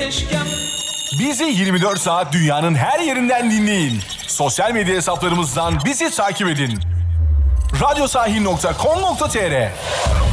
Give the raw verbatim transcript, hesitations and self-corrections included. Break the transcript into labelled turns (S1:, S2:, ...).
S1: keşkem.
S2: Bizi yirmi dört saat dünyanın her yerinden dinleyin. Sosyal medya hesaplarımızdan bizi takip edin. radyosahil nokta com nokta tr